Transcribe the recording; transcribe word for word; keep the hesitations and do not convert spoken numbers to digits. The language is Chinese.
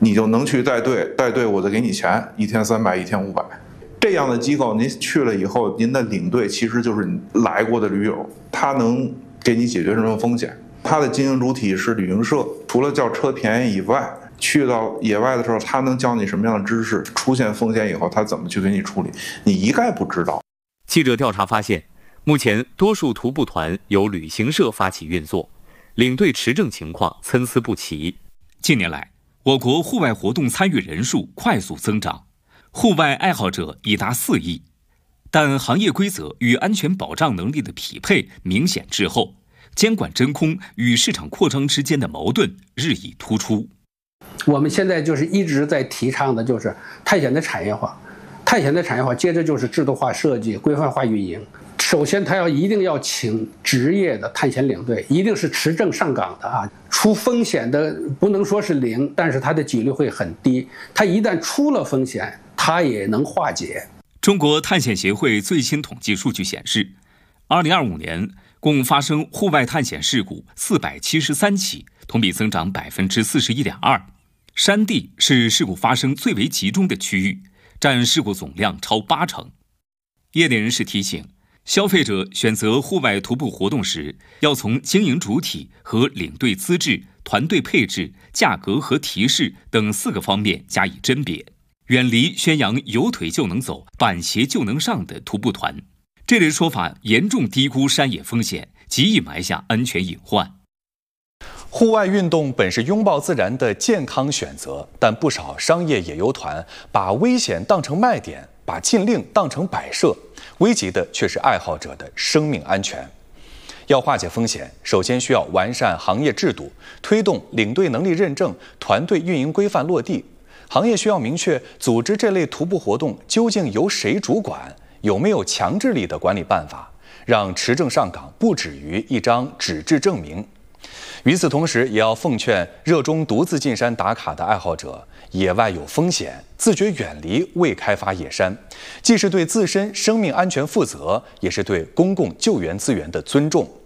你就能去带队，带队我再给你钱，一天三百，一天五百。这样的机构您去了以后，您的领队其实就是来过的驴友，他能给你解决什么风险？他的经营主体是旅行社，除了叫车便宜以外，去到野外的时候，他能教你什么样的知识？出现风险以后，他怎么去给你处理？你一概不知道。 记者调查发现，目前多数徒步团由旅行社发起运作，领队持证情况参差不齐。 近年来，我国户外活动参与人数快速增长，户外爱好者已达四亿，但行业规则与安全保障能力的匹配明显滞后，监管真空与市场扩张之间的矛盾日益突出。 我们现在就是一直在提倡的就是探险的产业化，探险的产业化，接着就是制度化设计、规范化运营。首先，他要一定要请职业的探险领队，一定是持证上岗的啊。出风险的不能说是零，但是他的几率会很低。他一旦出了风险，他也能化解。 中国探险协会最新统计数据显示，二零二五年共发生户外探险事故四百七十三起，同比增长百分之四十一点二。山地是事故发生最为集中的区域，占事故总量超八成。业内人士提醒，消费者选择户外徒步活动时，要从经营主体和领队资质、团队配置、价格和提示等四个方面加以甄别，远离宣扬有腿就能走、板鞋就能上的徒步团。这类说法严重低估山野风险，极易埋下安全隐患。 户外运动本是拥抱自然的健康选择，但不少商业野游团把危险当成卖点，把禁令当成摆设，危及的却是爱好者的生命安全。要化解风险，首先需要完善行业制度，推动领队能力认证、团队运营规范落地。行业需要明确组织这类徒步活动究竟由谁主管，有没有强制力的管理办法，让持证上岗不止于一张纸质证明。与此同时，也要奉劝热衷独自进山打卡的爱好者，野外有风险，自觉远离未开发野山，既是对自身生命安全负责，也是对公共救援资源的尊重。